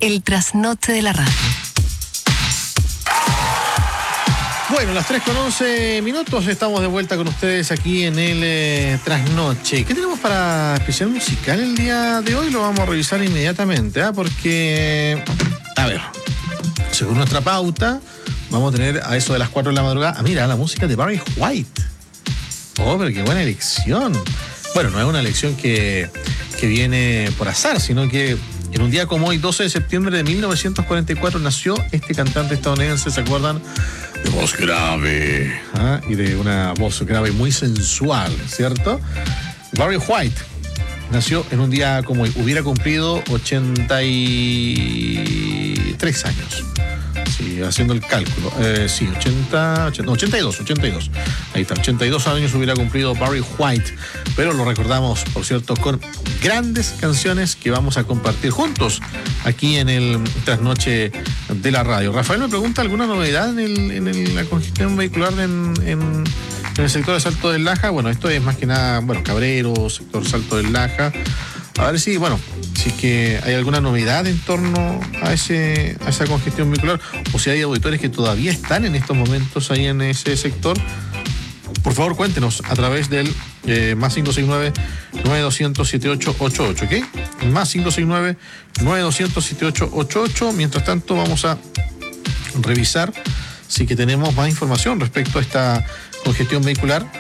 El trasnoche de la radio. Bueno, las 3:11, estamos de vuelta con ustedes aquí en el Trasnoche. ¿Qué tenemos para especial musical el día de hoy? Lo vamos a revisar inmediatamente, porque, a ver, según nuestra pauta, vamos a tener a eso de las 4 de la madrugada, mira, la música de Barry White. Oh, pero qué buena elección. Bueno, no es una elección que viene por azar, sino que en un día como hoy, 12 de septiembre de 1944, nació este cantante estadounidense, ¿se acuerdan? De voz grave, y de una voz grave muy sensual, ¿cierto? Barry White nació en un día como hoy, hubiera cumplido 83 años. Sí, haciendo el cálculo. 82. Ahí está, 82 años hubiera cumplido Barry White. Pero lo recordamos, por cierto, con grandes canciones que vamos a compartir juntos aquí en el Trasnoche de la radio. Rafael me pregunta alguna novedad en la congestión vehicular en el sector de Salto del Laja. Bueno, esto es más que nada, Cabrero, sector Salto del Laja. A ver si es que hay alguna novedad en torno a esa congestión vehicular, o si hay auditores que todavía están en estos momentos ahí en ese sector. Por favor, cuéntenos a través del más 569-9200-7888, ¿ok? Más 569-9200-7888. Mientras tanto, vamos a revisar si que tenemos más información respecto a esta congestión vehicular